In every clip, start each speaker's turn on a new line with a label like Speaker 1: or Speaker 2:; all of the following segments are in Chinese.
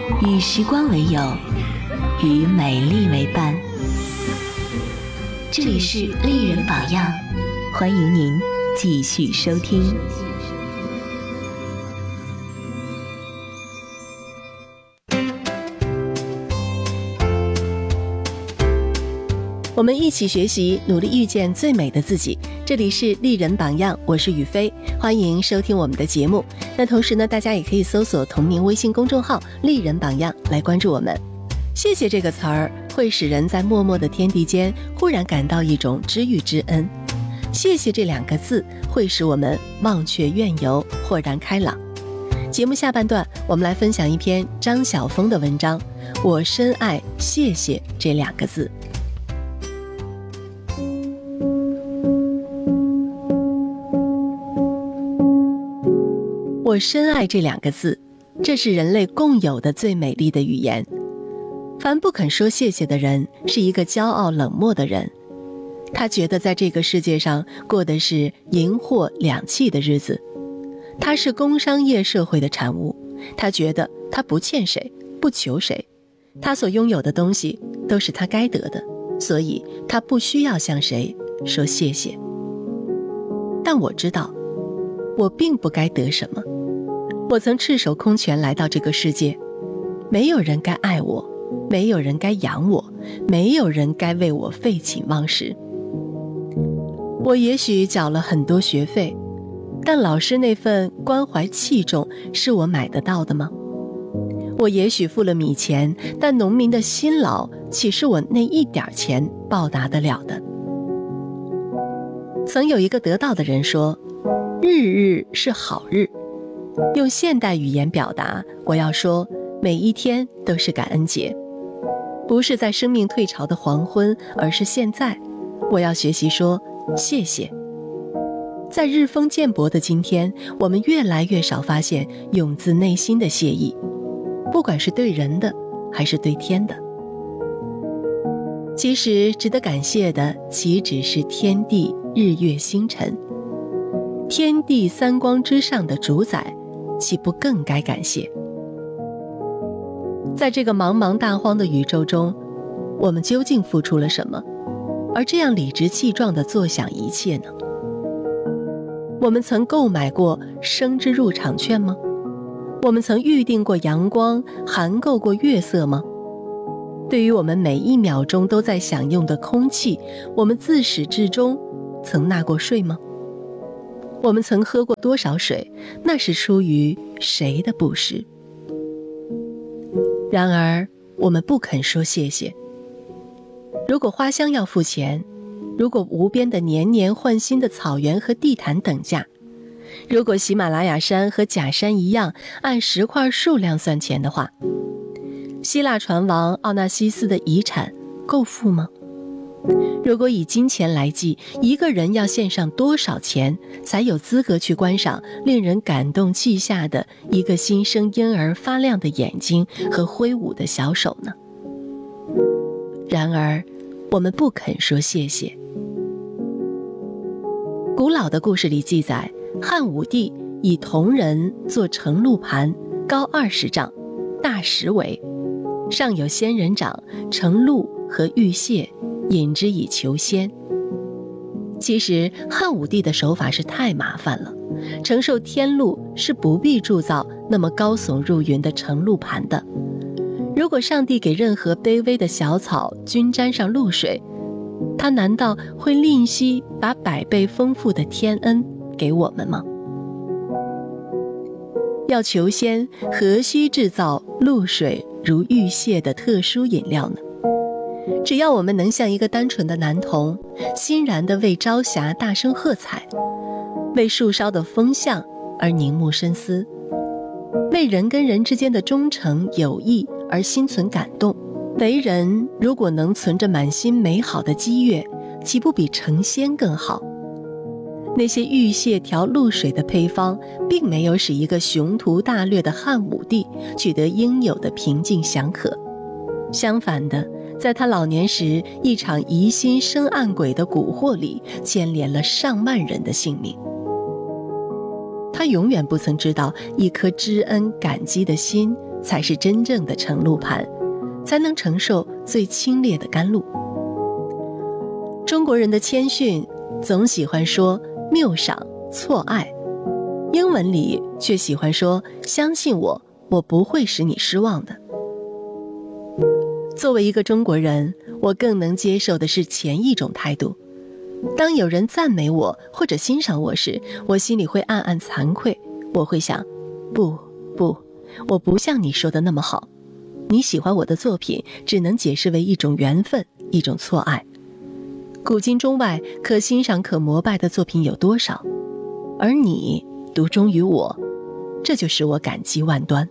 Speaker 1: 与时光为友，与美丽为伴。这里是丽人榜样，欢迎您继续收听。
Speaker 2: 我们一起学习，努力遇见最美的自己。这里是丽人榜样，我是雨飞，欢迎收听我们的节目。那同时呢，大家也可以搜索同名微信公众号丽人榜样来关注我们。谢谢这个词儿会使人在默默的天地间忽然感到一种知遇之恩。谢谢这两个字会使我们忘却怨尤，豁然开朗。节目下半段我们来分享一篇张晓峰的文章，我深爱谢谢这两个字。我深爱这两个字，这是人类共有的最美丽的语言。凡不肯说谢谢的人，是一个骄傲冷漠的人。他觉得在这个世界上过的是银货两讫的日子。他是工商业社会的产物，他觉得他不欠谁，不求谁，他所拥有的东西都是他该得的，所以他不需要向谁说谢谢。但我知道，我并不该得什么。我曾赤手空拳来到这个世界，没有人该爱我，没有人该养我，没有人该为我废寝忘食。我也许缴了很多学费，但老师那份关怀器重是我买得到的吗？我也许付了米钱，但农民的辛劳岂是我那一点钱报答得了的？曾有一个得道的人说，日日是好日。用现代语言表达，我要说每一天都是感恩节，不是在生命退潮的黄昏，而是现在。我要学习说谢谢。在日风渐薄的今天，我们越来越少发现涌自内心的谢意，不管是对人的还是对天的。其实值得感谢的岂止是天地日月星辰，天地三光之上的主宰，岂不更该感谢？在这个茫茫大荒的宇宙中，我们究竟付出了什么，而这样理直气壮地坐享一切呢？我们曾购买过生之入场券吗？我们曾预定过阳光，含购过月色吗？对于我们每一秒钟都在享用的空气，我们自始至终曾纳过税吗？我们曾喝过多少水，那是出于谁的布施？然而我们不肯说谢谢。如果花香要付钱，如果无边的年年换新的草原和地毯等价，如果喜马拉雅山和假山一样按石块数量算钱的话，希腊船王奥纳西斯的遗产够付吗？如果以金钱来计，一个人要献上多少钱才有资格去观赏令人感动泣下的一个新生婴儿发亮的眼睛和挥舞的小手呢？然而我们不肯说谢谢。古老的故事里记载，汉武帝以铜人做承露盘，高20丈，大10围，上有仙人掌、承露和玉屑，引之以求仙。其实汉武帝的手法是太麻烦了，承受天禄是不必铸造那么高耸入云的承露盘的。如果上帝给任何卑微的小草均沾上露水，他难道会吝惜把100倍丰富的天恩给我们吗？要求仙，何须制造露水如玉屑的特殊饮料呢？只要我们能像一个单纯的男童，欣然地为朝霞大声喝彩，为树梢的风向而凝目深思，为人跟人之间的忠诚友谊而心存感动，为人如果能存着满心美好的激越，岂不比成仙更好？那些玉屑调露水的配方，并没有使一个雄图大略的汉武帝取得应有的平静祥和。相反的，在他老年时，一场疑心生暗鬼的蛊惑里，牵连了上万人的性命。他永远不曾知道，一颗知恩感激的心才是真正的盛露盘，才能承受最清冽的甘露。中国人的谦逊总喜欢说谬赏、错爱，英文里却喜欢说相信我，我不会使你失望的。作为一个中国人，我更能接受的是前一种态度。当有人赞美我或者欣赏我时，我心里会暗暗惭愧，我会想，不，我不像你说的那么好。你喜欢我的作品，只能解释为一种缘分，一种错爱。古今中外，可欣赏可膜拜的作品有多少？而你独钟于我，这就使我感激万端。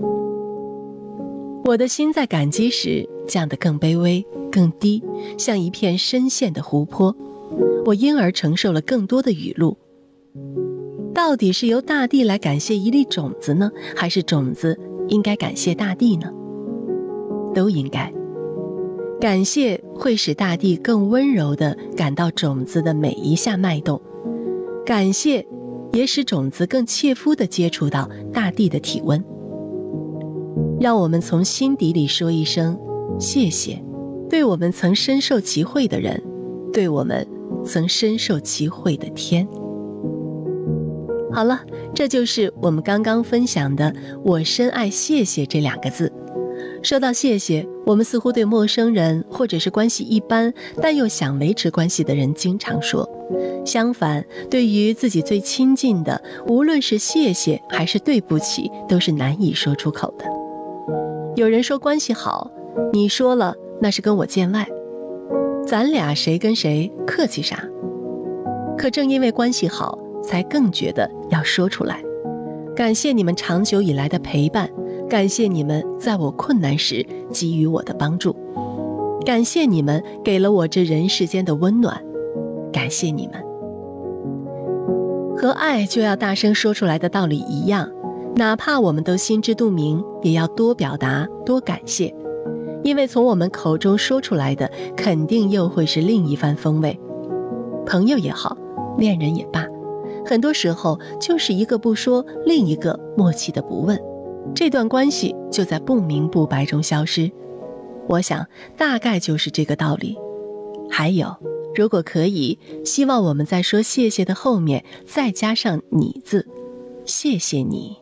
Speaker 2: 我的心在感激时降得更卑微、更低，像一片深陷的湖泊。我因而承受了更多的雨露。到底是由大地来感谢一粒种子呢，还是种子应该感谢大地呢？都应该。感谢会使大地更温柔地感到种子的每一下脉动，感谢也使种子更切肤地接触到大地的体温。让我们从心底里说一声谢谢，对我们曾深受其惠的人，对我们曾深受其惠的天。好了，这就是我们刚刚分享的我深爱谢谢这2个字。说到谢谢，我们似乎对陌生人或者是关系一般但又想维持关系的人经常说，相反，对于自己最亲近的，无论是谢谢还是对不起，都是难以说出口的。有人说关系好，你说了那是跟我见外，咱俩谁跟谁客气啥？可正因为关系好，才更觉得要说出来。感谢你们长久以来的陪伴，感谢你们在我困难时给予我的帮助，感谢你们给了我这人世间的温暖，感谢你们。和爱就要大声说出来的道理一样，哪怕我们都心知肚明，也要多表达，多感谢，因为从我们口中说出来的，肯定又会是另一番风味。朋友也好，恋人也罢，很多时候就是一个不说，另一个默契的不问，这段关系就在不明不白中消失。我想大概就是这个道理。还有，如果可以，希望我们在说谢谢的后面再加上你字，谢谢你。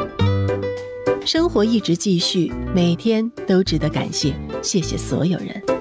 Speaker 2: 生活一直继续，每天都值得感谢，谢谢所有人。